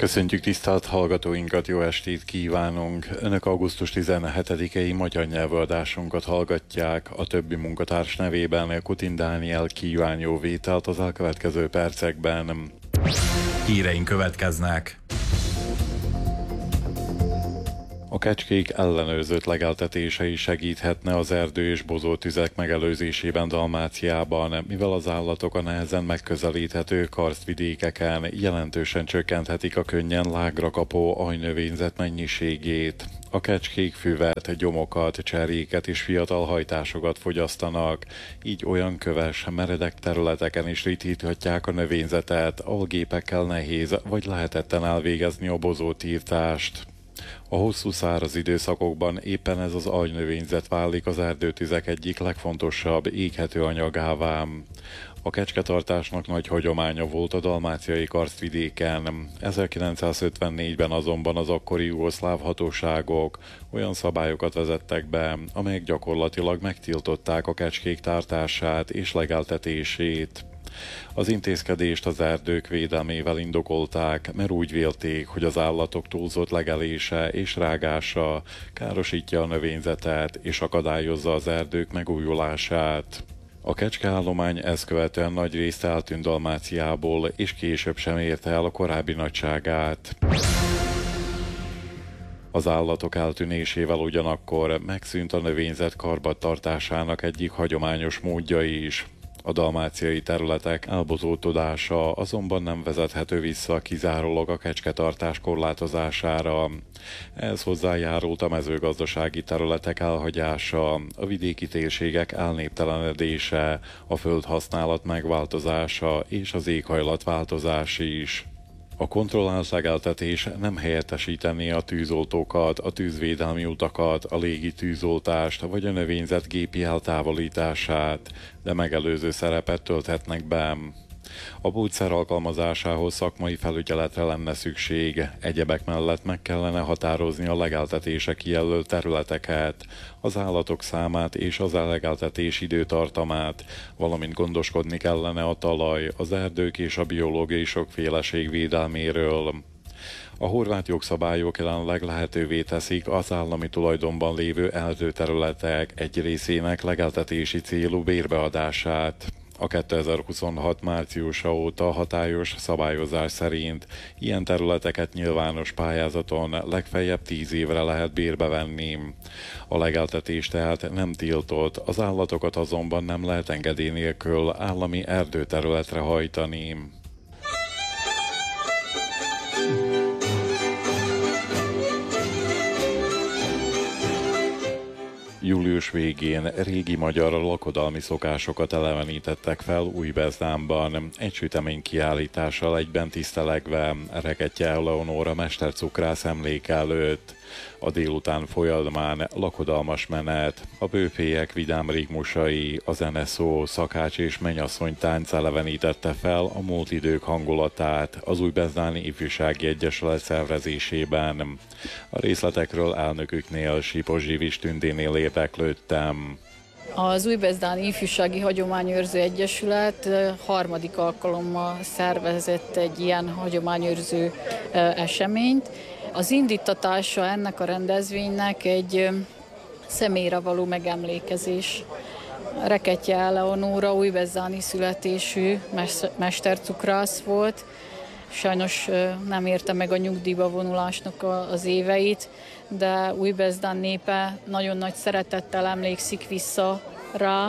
Köszöntjük tisztelt hallgatóinkat, jó estét kívánunk! Önök augusztus 17-i magyar nyelvőadásunkat hallgatják. A többi munkatárs nevében Kutin Dániel kíván jó vételt az elkövetkező percekben. Híreink következnek. A kecskék ellenőrzött legeltetései segíthetne az erdő- és bozótüzek megelőzésében Dalmáciában, mivel az állatok a nehezen megközelíthető karsztvidékeken jelentősen csökkenthetik a könnyen lágra kapó aljnövényzet mennyiségét. A kecskék füvet, gyomokat, cseréket és fiatal hajtásokat fogyasztanak, így olyan köves, meredek területeken is ritkíthatják a növényzetet, ahol gépekkel nehéz vagy lehetetlen elvégezni a bozótírtást. A hosszú száraz időszakokban éppen ez az aljnövényzet válik az erdőtüzek egyik legfontosabb éghető anyagává. A kecsketartásnak nagy hagyománya volt a dalmáciai karsztvidéken. 1954-ben azonban az akkori jugoszláv hatóságok olyan szabályokat vezettek be, amelyek gyakorlatilag megtiltották a kecskék tartását és legeltetését. Az intézkedést az erdők védelmével indokolták, mert úgy vélték, hogy az állatok túlzott legelése és rágása károsítja a növényzetet és akadályozza az erdők megújulását. A kecskeállomány ezt követően nagy részt eltűnt Dalmáciából, és később sem érte el a korábbi nagyságát. Az állatok eltűnésével ugyanakkor megszűnt a növényzet karbantartásának egyik hagyományos módja is. A dalmáciai területek elbozótodása azonban nem vezethető vissza kizárólag a kecsketartás korlátozására. Ehhez hozzájárult a mezőgazdasági területek elhagyása, a vidéki térségek elnéptelenedése, a földhasználat megváltozása és az éghajlatváltozás is. A kontrollált legeltetés nem helyettesítené a tűzoltókat, a tűzvédelmi utakat, a légi tűzoltást vagy a növényzet gépi eltávolítását, de megelőző szerepet tölthetnek be. A módszer alkalmazásához szakmai felügyeletre lenne szükség, egyebek mellett meg kellene határozni a legeltetések kijelölt területeket, az állatok számát és az legeltetés időtartamát, valamint gondoskodni kellene a talaj, az erdők és a biológiai sokféleség védelméről. A horvát jogszabályok jelenleg lehetővé teszik az állami tulajdonban lévő erdőterületek egy részének legeltetési célú bérbeadását. A 2026 márciusa óta hatályos szabályozás szerint ilyen területeket nyilvános pályázaton legfeljebb 10 évre lehet bérbe venni. A legeltetés tehát nem tiltott, az állatokat azonban nem lehet engedély nélkül állami erdőterületre hajtani. Július végén régi magyar lakodalmi szokásokat elevenítettek fel Újbezdánban, egy süteménykiállítással egyben tisztelegve Rekettye Eleonóra mestercukrász emléke előtt. A délután folyamán lakodalmas menet, a bőfélyek vidám rigmusai, a zeneszó, szakács és mennyasszony tánc elevenítette fel a múlt idők hangulatát az Újbezdáni Ifjúsági Egyesület szervezésében. A részletekről elnöküknél, Sipos Zsivis Tündénél érdeklődtem. Az Újbezdáni Ifjúsági Hagyományőrző Egyesület harmadik alkalommal szervezett egy ilyen hagyományőrző eseményt. Az indítatása ennek a rendezvénynek egy személyre való megemlékezés. Rekettye Eleonóra újbezdáni születésű mestercukrász volt. Sajnos nem érte meg a nyugdíjba vonulásnak az éveit, de Újbezdán népe nagyon nagy szeretettel emlékszik vissza rá.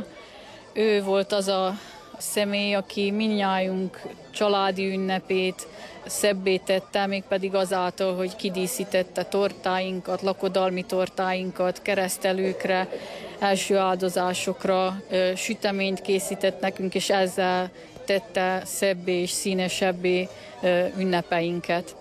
Ő volt az a személy, aki mindnyájunk családi ünnepét szebbé tette, mégpedig azáltal, hogy kidíszítette tortáinkat, lakodalmi tortáinkat, keresztelőkre, első áldozásokra süteményt készített nekünk, és ezzel tette szebbé és színesebbé ünnepeinket.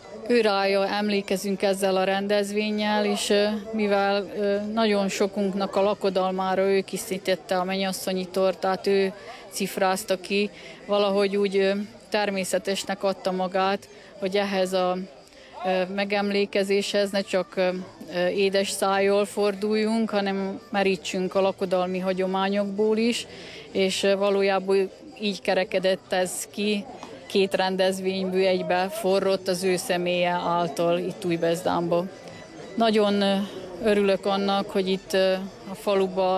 Őrája emlékezünk ezzel a rendezvénnyel, és mivel nagyon sokunknak a lakodalmára ő készítette a mennyasszonyi tortát, ő cifrázta ki, valahogy úgy természetesnek adta magát, hogy ehhez a megemlékezéshez ne csak édes szájjal forduljunk, hanem merítsünk a lakodalmi hagyományokból is, és valójában így kerekedett ez ki két rendezvényből egybe forrott az ő személye által itt Újbezdánba. Nagyon örülök annak, hogy itt a faluba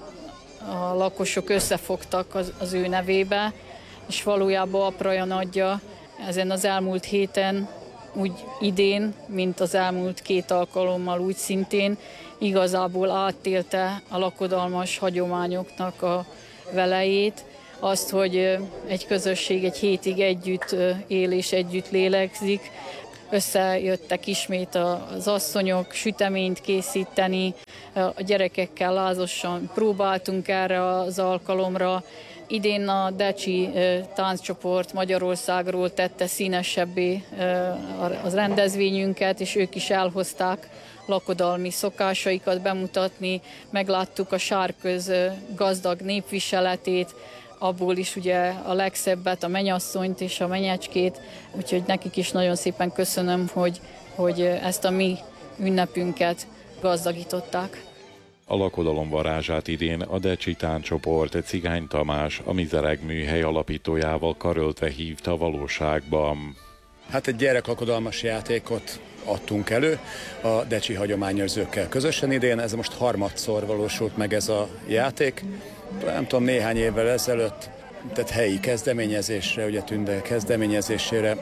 a lakosok összefogtak az ő nevébe, és valójában apraja nagyja ezen az elmúlt héten, úgy idén, mint az elmúlt 2 alkalommal úgy szintén igazából átélte a lakodalmas hagyományoknak a velejét, azt, hogy egy közösség egy hétig együtt él és együtt lélegzik. Összejöttek ismét az asszonyok süteményt készíteni, a gyerekekkel lázasan próbáltunk erre az alkalomra. Idén a Decsi tánccsoport Magyarországról tette színesebbé az rendezvényünket, és ők is elhozták lakodalmi szokásaikat bemutatni. Megláttuk a Sárköz gazdag népviseletét, abból is ugye a legszebbet, a mennyasszonyt és a mennyecskét, úgyhogy nekik is nagyon szépen köszönöm, hogy ezt a mi ünnepünket gazdagították. A lakodalom varázsát idén a Decsi tánccsoport Cigány Tamás, a Mizereg műhely alapítójával karöltve hívta a valóságban. Hát egy gyereklakodalmas játékot adtunk elő a decsi hagyományőrzőkkel közösen idén. Ez most harmadszor valósult meg ez a játék. Nem tudom, néhány évvel ezelőtt, tehát helyi kezdeményezésre, ugye Tünde kezdeményezésére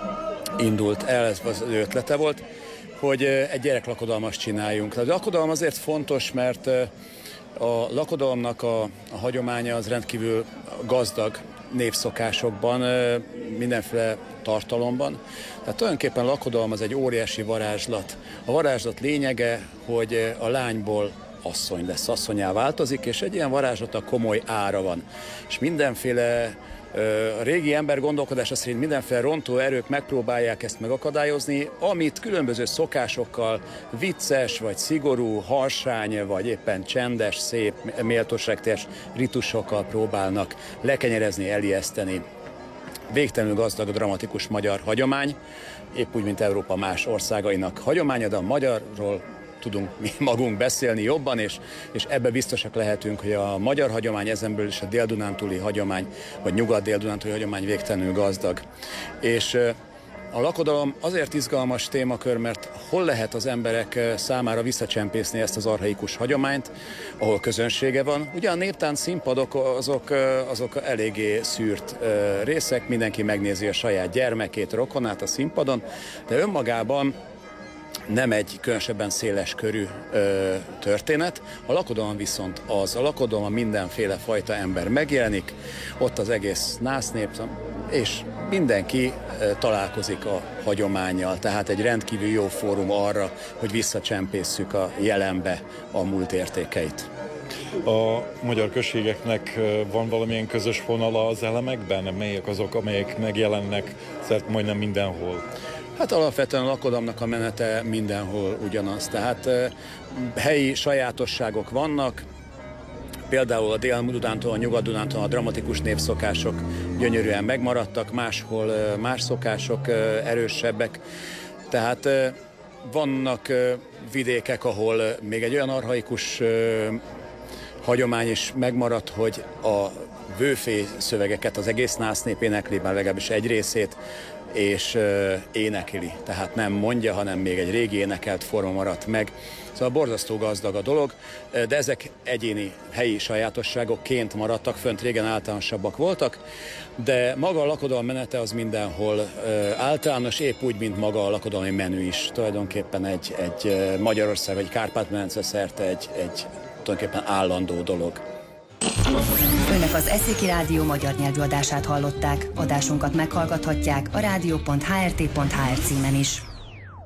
indult el, ez az ötlete volt, hogy egy gyereklakodalmast csináljunk. A lakodalom azért fontos, mert a lakodalomnak a hagyománya az rendkívül gazdag népszokásokban, mindenféle tartalomban. Tehát tulajdonképpen a lakodalom az egy óriási varázslat. A varázslat lényege, hogy a lányból asszony lesz, asszonyá változik, és egy ilyen varázslatnak komoly ára van. És mindenféle a régi ember gondolkodása szerint mindenféle rontó erők megpróbálják ezt megakadályozni, amit különböző szokásokkal, vicces, vagy szigorú, harsány, vagy éppen csendes, szép, méltóságteljes ritusokkal próbálnak lekenyerezni, elijeszteni. Végtelenül gazdag, dramatikus magyar hagyomány, épp úgy, mint Európa más országainak hagyománya, de a magyarról tudunk mi magunk beszélni jobban, és ebbe biztosak lehetünk, hogy a magyar hagyomány, ezenből is a dél-dunántúli hagyomány, vagy nyugat-dél-dunántúli hagyomány végtelenül gazdag. És a lakodalom azért izgalmas témakör, mert hol lehet az emberek számára visszacsempészni ezt az archaikus hagyományt, ahol közönsége van. Ugye a néptánc színpadok azok eléggé szűrt részek, mindenki megnézi a saját gyermekét, rokonát a színpadon, de önmagában nem egy különösebben széles körű történet. A lakodalom viszont az. A lakodalom mindenféle fajta ember megjelenik, ott az egész násznép, és mindenki találkozik a hagyománnyal. Tehát egy rendkívül jó fórum arra, hogy visszacsempésszük a jelenbe a múlt értékeit. A magyar községeknek van valamilyen közös vonala az elemekben? Melyek azok, amelyek megjelennek majdnem mindenhol? Hát alapvetően a lakodalomnak a menete mindenhol ugyanaz. Tehát helyi sajátosságok vannak, például a Dél-Dunántúl, a Nyugat-Dunántúl a dramatikus népszokások gyönyörűen megmaradtak, máshol más szokások erősebbek. Tehát vannak vidékek, ahol még egy olyan archaikus hagyomány is megmaradt, hogy a vőfé szövegeket az egész násznép énekli, már legalábbis egy részét, és énekli. Tehát nem mondja, hanem még egy régi énekelt forma maradt meg. Szóval borzasztó gazdag a dolog, de ezek egyéni helyi sajátosságokként maradtak fönt, régen általánosabbak voltak, de maga a lakodalom menete az mindenhol általános, épp úgy, mint maga a lakodalmi menü is. Tulajdonképpen egy Magyarország vagy Kárpát-medence szerte egy tulajdonképpen állandó dolog. Önök az Eszéki Rádió magyar nyelvű adását hallották. Adásunkat meghallgathatják a rádió.hrt.hr címen is.